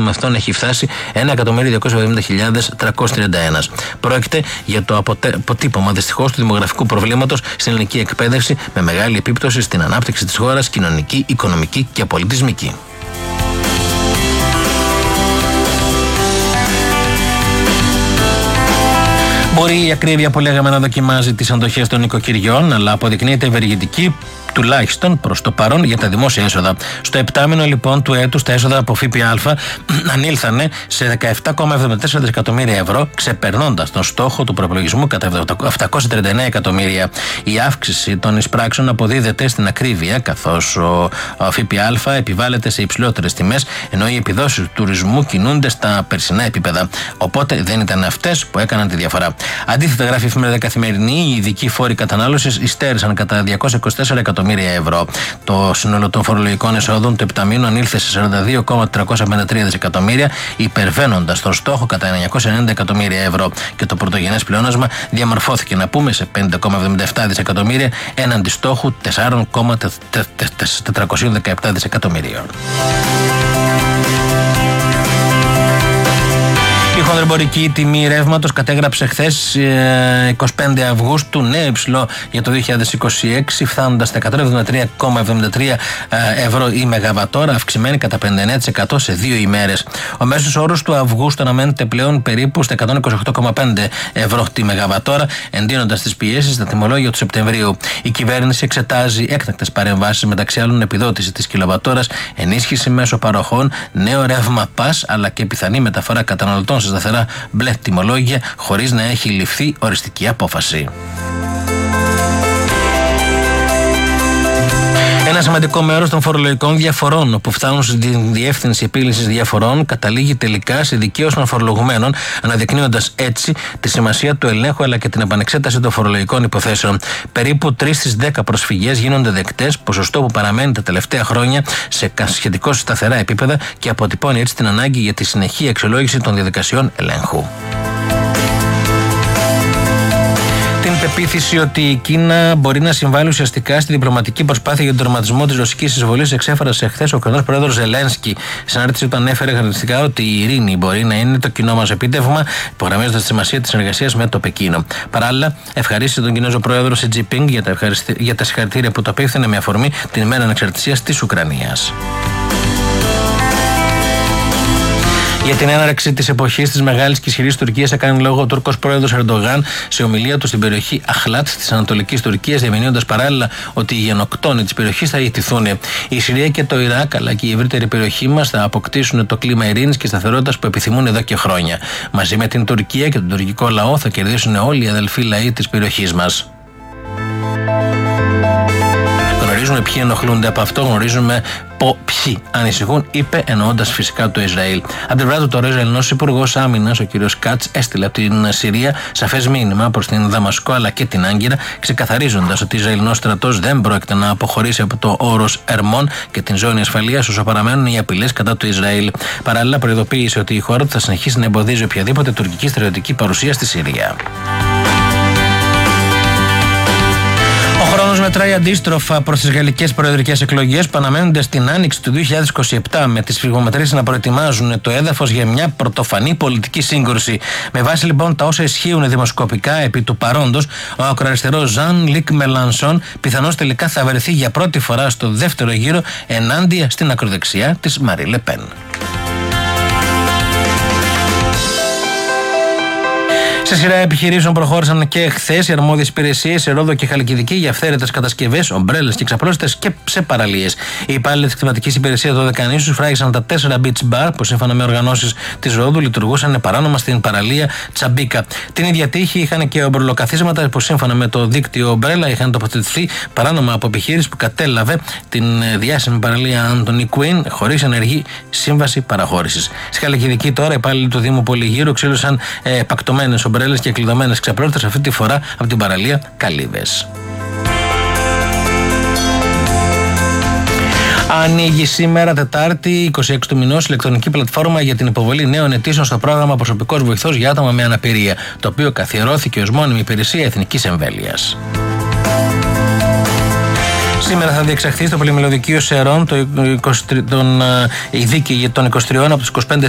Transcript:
των μεθών έχει φτάσει 1.270.331. Πρόκειται για το αποτύπωμα δυστυχώς του δημογραφικού προβλήματος στην ελληνική εκπαίδευση, με μεγάλη επίπτωση στην ανάπτυξη της χώρας, κοινωνική, οικονομική και πολιτισμική. Μπορεί η ακρίβεια που λέγαμε να δοκιμάζει τις αντοχές των νοικοκυριών, αλλά αποδεικνύεται ευεργετική, τουλάχιστον προς το παρόν, για τα δημόσια έσοδα. Στο επτάμηνο λοιπόν του έτους τα έσοδα από ΦΠΑ ανήλθανε σε 17,74 δισεκατομμύρια ευρώ, ξεπερνώντας τον στόχο του προϋπολογισμού κατά 739 εκατομμύρια. Η αύξηση των εισπράξεων αποδίδεται στην ακρίβεια, καθώς ο ΦΠΑ επιβάλλεται σε υψηλότερες τιμές, ενώ οι επιδόσεις του τουρισμού κινούνται στα περσινά επίπεδα. Οπότε δεν ήταν αυτές που έκαναν τη διαφορά. Αντίθετα, γράφει η εφημερίδα Καθημερινή, οι ειδικοί φόροι κατανάλωσης υστέρησαν κατά 224 εκατομμύρια ευρώ. Το σύνολο των φορολογικών εσόδων του επταμήνου ανήλθε σε 42,353 δισεκατομμύρια, υπερβαίνοντας τον στόχο κατά 990 εκατομμύρια ευρώ. Και το πρωτογενές πλεόνασμα διαμορφώθηκε, να πούμε, σε 5,77 δισεκατομμύρια έναντι στόχου 4,417 δισεκατομμυρίων. Η χονδρεμπορική τιμή ρεύματος κατέγραψε χθες 25 Αυγούστου νέο υψηλό για το 2026, φτάνοντας στα 173,73 ευρώ η μεγαβατόρα, αυξημένη κατά 59% σε 2 ημέρες. Ο μέσος όρος του Αυγούστου αναμένεται πλέον περίπου στα 128,5 ευρώ τη μεγαβατόρα, εντείνοντας τις πιέσεις στα τιμολόγια του Σεπτεμβρίου. Η κυβέρνηση εξετάζει έκτακτες παρεμβάσεις, μεταξύ άλλων επιδότηση της κιλοβατόρας, ενίσχυση μέσω παροχών, νέο ρεύμα ΠΑΣ, αλλά και πιθανή μεταφορά καταναλωτών σε σταθερά μπλε τιμολόγια, χωρίς να έχει ληφθεί οριστική απόφαση. Ένα σημαντικό μέρος των φορολογικών διαφορών που φτάνουν στην Διεύθυνση Επίλυσης Διαφορών καταλήγει τελικά σε δικαίωση των φορολογουμένων, αναδεικνύοντας έτσι τη σημασία του ελέγχου αλλά και την επανεξέταση των φορολογικών υποθέσεων. Περίπου 3 στις 10 προσφυγές γίνονται δεκτές, ποσοστό που παραμένει τα τελευταία χρόνια σε σχετικώς σταθερά επίπεδα και αποτυπώνει έτσι την ανάγκη για τη συνεχή αξιολόγηση των διαδικασιών ελέγχου. Την πεποίθηση ότι η Κίνα μπορεί να συμβάλλει ουσιαστικά στη διπλωματική προσπάθεια για τον τερματισμό της ρωσικής εισβολής εξέφρασε χθες ο Ουκρανός πρόεδρος Ζελένσκι. Στην συνάρτηση του ανέφερε χαρακτηριστικά ότι η ειρήνη μπορεί να είναι το κοινό μας επίτευγμα, υπογραμμίζοντας τη σημασία της συνεργασίας με το Πεκίνο. Παράλληλα, ευχαρίστησε τον Κινέζο πρόεδρο Σι Τζινπίνγκ για τα συγχαρητήρια που το απίφθηνε με αφορμή την ημέρα ανεξαρτησίας της Ουκρανίας. Για την έναρξη της εποχής της μεγάλης και ισχυρής Τουρκίας έκανε λόγο ο Τούρκος πρόεδρος Ερντογάν σε ομιλία του στην περιοχή Αχλάτ της Ανατολικής Τουρκίας, διαμηνύοντας παράλληλα ότι οι γενοκτόνοι της περιοχής θα ιτηθούν. Η Συρία και το Ιράκ, αλλά και η ευρύτερη περιοχή μας, θα αποκτήσουν το κλίμα ειρήνης και σταθερότητας που επιθυμούν εδώ και χρόνια. Μαζί με την Τουρκία και τον τουρκικό λαό θα κερδίσουν όλοι οι αδελφοί λαοί της περιοχής μας. Γνωρίζουμε ποιοι ενοχλούνται από αυτό, γνωρίζουμε ποιοι ανησυχούν, είπε, εννοώντας φυσικά το Ισραήλ. Από την πλευρά του, τώρα ο Ισραηλινός Υπουργός Άμυνας, ο κ. Κάτς, έστειλε από την Συρία σαφές μήνυμα προς την Δαμασκό αλλά και την Άγκυρα, ξεκαθαρίζοντας ότι ο Ισραηλινός στρατός δεν πρόκειται να αποχωρήσει από το όρος Ερμών και την ζώνη ασφαλείας όσο παραμένουν οι απειλές κατά του Ισραήλ. Παράλληλα, προειδοποίησε ότι η χώρα του θα συνεχίσει να εμποδίζει οποιαδήποτε τουρκική στρατιωτική παρουσία στη Συρία. Ο χρόνος μετράει αντίστροφα προς τις γαλλικές προεδρικές εκλογές που αναμένονται στην άνοιξη του 2027, με τις φυγομετρήσεις να προετοιμάζουν το έδαφος για μια πρωτοφανή πολιτική σύγκρουση. Με βάση λοιπόν τα όσα ισχύουν δημοσκοπικά επί του παρόντος, ο ακροαριστερός Jean-Luc Mélenchon πιθανώς τελικά θα βρεθεί για πρώτη φορά στο δεύτερο γύρο ενάντια στην ακροδεξιά της Μαρί Λεπέν. Σε σειρά επιχειρήσεων προχώρησαν και χθες οι αρμόδιες υπηρεσίες σε Ρόδο και Χαλκιδική για αυθαίρετες κατασκευές, ομπρέλες και ξαπλώστες και σε παραλίες. Οι υπάλληλοι της κτηματικής υπηρεσίας Δωδεκανήσου φράγισαν τα 4 beach bar που σύμφωνα με οργανώσεις της Ρόδου λειτουργούσαν παράνομα στην παραλία Τσαμπίκα. Την ίδια τύχη είχαν και ομπρελοκαθίσματα που σύμφωνα με το δίκτυο ομπρέλα είχαν τοποθετηθεί παράνομα από επιχείρηση που κατέλαβε την διάσημη παραλία Άντονι Κουίν χωρίς ενεργή σύμβαση παραχώρησης. Στη Χαλκιδική τώρα οι υπάλληλοι του Δήμου Πολυγύρου ξύλωσαν πακτωμένες ομπρέλες και κλειδωμένες ξαπλώστες, αυτή τη φορά από την παραλία Καλύβες. Ανοίγει σήμερα, Τετάρτη, 26 του μηνός, ηλεκτρονική πλατφόρμα για την υποβολή νέων αιτήσεων στο πρόγραμμα Προσωπικός Βοηθός για άτομα με αναπηρία, το οποίο καθιερώθηκε ως μόνιμη υπηρεσία εθνικής εμβέλειας. Σήμερα θα διεξαχθεί στο Πολυμελωδικείο Σερών η δίκη των 23 από τους 25